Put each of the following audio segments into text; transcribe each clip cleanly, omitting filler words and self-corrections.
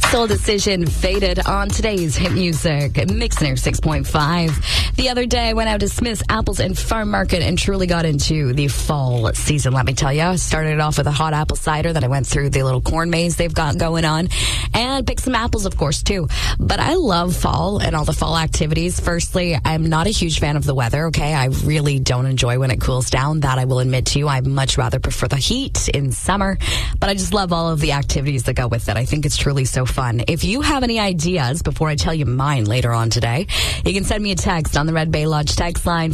Soul Decision, Faded on today's hit music, Mixner 6.5. The other day, I went out to Smith's Apples and Farm Market and truly got into the fall season, let me tell you. I started it off with a hot apple cider, then I went through the little corn maze they've got going on, and picked some apples, of course, too. But I love fall and all the fall activities. Firstly, I'm not a huge fan of the weather, okay? I really don't enjoy when it cools down. That I will admit to you. I much rather prefer the heat in summer, but I just love all of the activities that go with it. I think it's truly so fun. If you have any ideas before I tell you mine later on today, you can send me a text on the Red Bay Lodge text line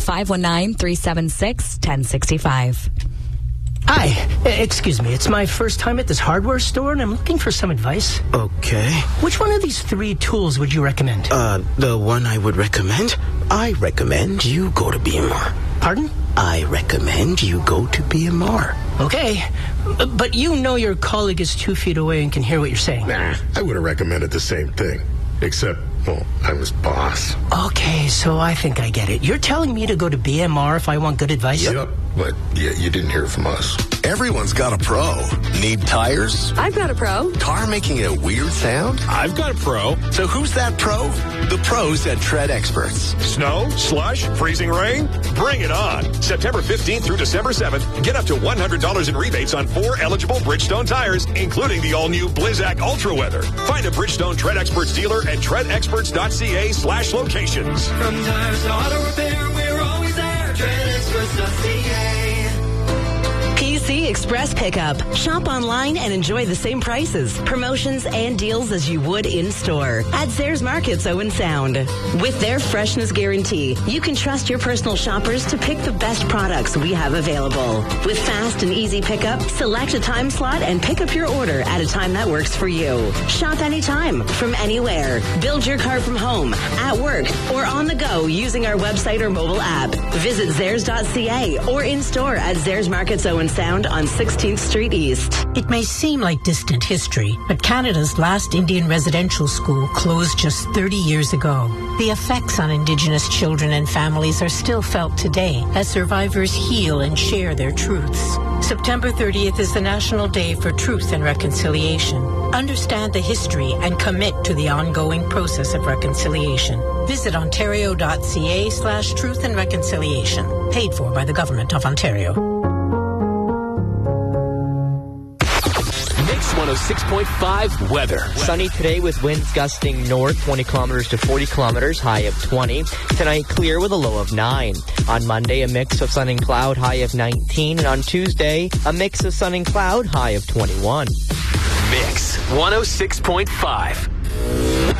519-376-1065. Hi, excuse me. It's my first time at this hardware store, and I'm looking for some advice. Okay. Which one of these three tools would you recommend? The one I would recommend? I recommend you go to BMR. Pardon? I recommend you go to BMR. Okay, but you know your colleague is 2 feet away and can hear what you're saying. Nah, I would have recommended the same thing. Except, well, I was boss. Okay, so I think I get it. You're telling me to go to BMR if I want good advice? Yep, but yeah, you didn't hear it from us. Everyone's got a pro. Need tires? I've got a pro. Car making a weird sound? I've got a pro. So who's that pro? The pros at Tread Experts. Snow, slush, freezing rain? Bring it on. September 15th through December 7th, get up to $100 in rebates on 4 eligible Bridgestone tires, including the all-new Blizzak Ultra Weather. Find a Bridgestone Tread Experts dealer at treadexperts.ca/locations. From tires to auto repair, we're always there. treadexperts.ca. PC Express Pickup. Shop online and enjoy the same prices, promotions, and deals as you would in-store at Zayres Markets Owen Sound. With their freshness guarantee, you can trust your personal shoppers to pick the best products we have available. With fast and easy pickup, select a time slot and pick up your order at a time that works for you. Shop anytime, from anywhere. Build your car from home, at work, or on the go using our website or mobile app. Visit Zayres.ca or in-store at Zayres Markets Owen Sound on 16th Street East. It may seem like distant history, but Canada's last Indian residential school closed just 30 years ago. The effects on Indigenous children and families are still felt today as survivors heal and share their truths. September 30th is the National Day for Truth and Reconciliation. Understand the history and commit to the ongoing process of reconciliation. Visit ontario.ca/truth and reconciliation. Paid for by the Government of Ontario. 106.5 weather. Sunny today with winds gusting north 20 kilometers to 40 kilometers, high of 20. Tonight clear with a low of 9. On Monday, a mix of sun and cloud, high of 19. And on Tuesday, a mix of sun and cloud, high of 21. Mix 106.5.